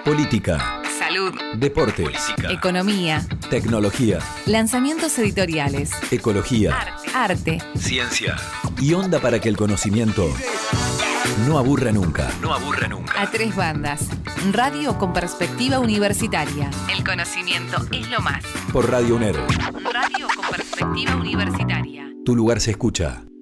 política, salud, deporte, economía, tecnología, lanzamientos editoriales, ecología, arte, ciencia y onda para que el conocimiento no aburra nunca. No aburra nunca. a tres bandas. Radio con perspectiva universitaria. El conocimiento es lo más. Por Radio UNER. Radio con perspectiva universitaria. Tu lugar se escucha.